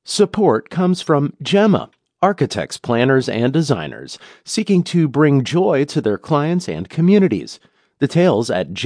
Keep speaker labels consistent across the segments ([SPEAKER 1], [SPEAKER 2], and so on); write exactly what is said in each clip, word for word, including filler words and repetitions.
[SPEAKER 1] Support comes from Gemma, architects, planners, and designers seeking to bring joy to their clients and communities. Details at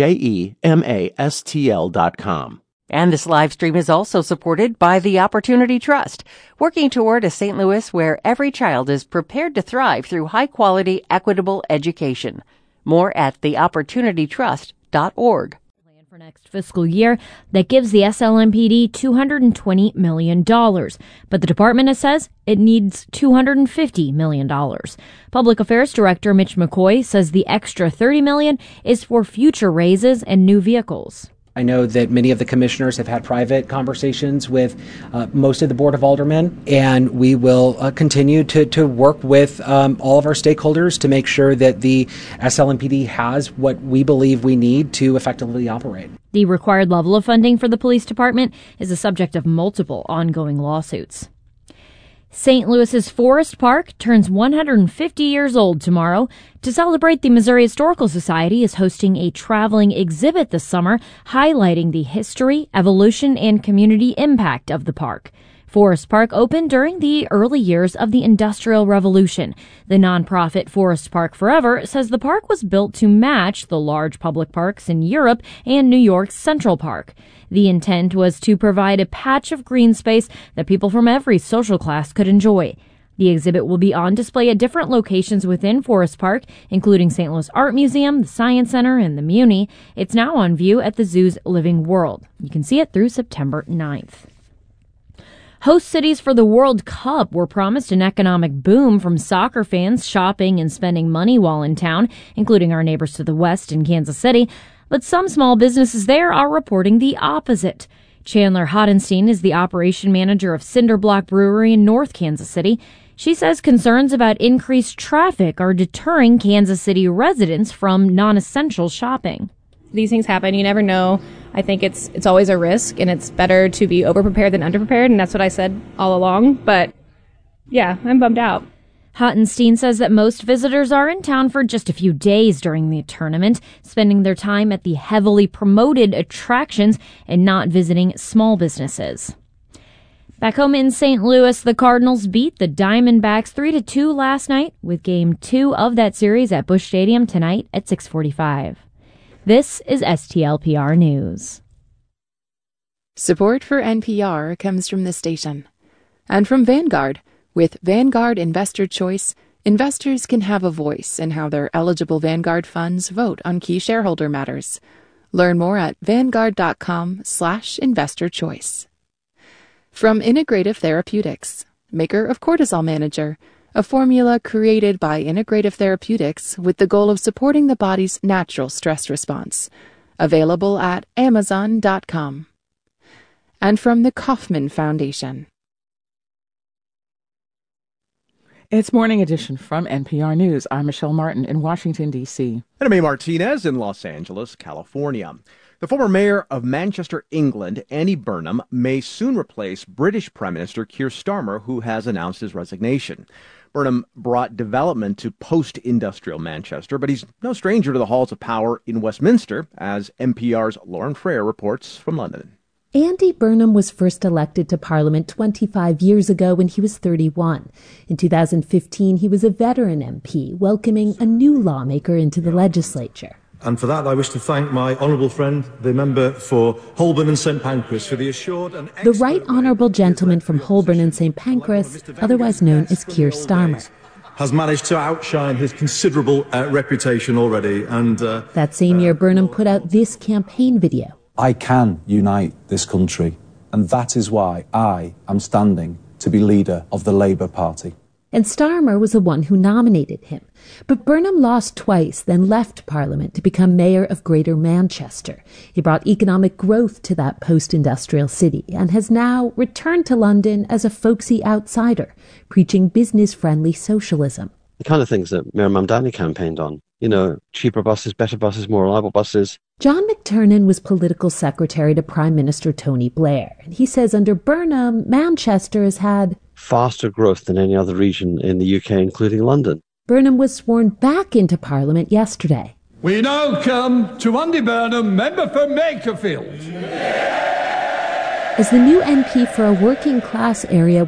[SPEAKER 1] gemastl dot com.
[SPEAKER 2] And this live stream is also supported by the Opportunity Trust, working toward a Saint Louis where every child is prepared to thrive through high-quality, equitable education. More at the opportunity trust dot org.
[SPEAKER 3] For next fiscal year that gives the S L M P D two hundred twenty million dollars, but the department says it needs two hundred fifty million dollars. Public Affairs Director Mitch McCoy says the extra thirty million dollars is for future raises and new vehicles.
[SPEAKER 4] I know that many of the commissioners have had private conversations with uh, most of the Board of Aldermen, and we will uh, continue to, to work with um, all of our stakeholders to make sure that the S L M P D has what we believe we need to effectively operate.
[SPEAKER 3] The required level of funding for the police department is the subject of multiple ongoing lawsuits. Saint Louis's Forest Park turns one hundred fifty years old tomorrow. To celebrate, the Missouri Historical Society is hosting a traveling exhibit this summer highlighting the history, evolution, and community impact of the park. Forest Park opened during the early years of the Industrial Revolution. The nonprofit Forest Park Forever says the park was built to match the large public parks in Europe and New York's Central Park. The intent was to provide a patch of green space that people from every social class could enjoy. The exhibit will be on display at different locations within Forest Park, including Saint Louis Art Museum, the Science Center, and the Muni. It's now on view at the zoo's Living World. You can see it through September ninth. Host cities for the World Cup were promised an economic boom from soccer fans shopping and spending money while in town, including our neighbors to the west in Kansas City. But some small businesses there are reporting the opposite. Chandler Hodenstein is the operation manager of Cinderblock Brewery in North Kansas City. She says concerns about increased traffic are deterring Kansas City residents from non-essential shopping.
[SPEAKER 5] These things happen. You never know. I think it's it's always a risk, and it's better to be overprepared than underprepared, and that's what I said all along. But, yeah, I'm bummed out.
[SPEAKER 3] Hottenstein says that most visitors are in town for just a few days during the tournament, spending their time at the heavily promoted attractions and not visiting small businesses. Back home in Saint Louis, the Cardinals beat the Diamondbacks three to two last night, with Game two of that series at Busch Stadium tonight at six forty-five. This is S T L P R News.
[SPEAKER 6] Support for N P R comes from the station and from Vanguard. With Vanguard Investor Choice, investors can have a voice in how their eligible Vanguard funds vote on key shareholder matters. Learn more at vanguard.com slash investor choice. From Integrative Therapeutics, maker of Cortisol Manager, a formula created by Integrative Therapeutics with the goal of supporting the body's natural stress response. Available at amazon dot com. And from the Kauffman Foundation.
[SPEAKER 7] It's Morning Edition from N P R News. I'm Michelle Martin in Washington, D C
[SPEAKER 8] And I'm A. Martinez in Los Angeles, California. The former mayor of Manchester, England, Andy Burnham, may soon replace British Prime Minister Keir Starmer, who has announced his resignation. Burnham brought development to post-industrial Manchester, but he's no stranger to the halls of power in Westminster, as N P R's Lauren Frayer reports from London.
[SPEAKER 9] Andy Burnham was first elected to Parliament twenty-five years ago when he was thirty-one. In two thousand fifteen, he was a veteran M P, welcoming a new lawmaker into the legislature.
[SPEAKER 10] And for that, I wish to thank my honourable friend, the member for Holborn and St Pancras, for the assured and
[SPEAKER 9] The right honourable gentleman from Holborn and St Pancras, otherwise known as Keir Starmer,
[SPEAKER 10] has managed to outshine his considerable uh, reputation already. And uh,
[SPEAKER 9] that same year, Burnham put out this campaign video.
[SPEAKER 11] I can unite this country, and that is why I am standing to be leader of the Labour Party.
[SPEAKER 9] And Starmer was the one who nominated him. But Burnham lost twice, then left Parliament to become mayor of Greater Manchester. He brought economic growth to that post-industrial city and has now returned to London as a folksy outsider, preaching business-friendly socialism.
[SPEAKER 12] The kind of things that Mayor Mamdani campaigned on. You know, cheaper buses, better buses, more reliable buses.
[SPEAKER 9] John McTernan was political secretary to Prime Minister Tony Blair. And he says under Burnham, Manchester has had
[SPEAKER 12] faster growth than any other region in the U K, including London.
[SPEAKER 9] Burnham was sworn back into Parliament yesterday.
[SPEAKER 13] We now come to Andy Burnham, member for Makerfield.
[SPEAKER 9] As the new M P for a working class area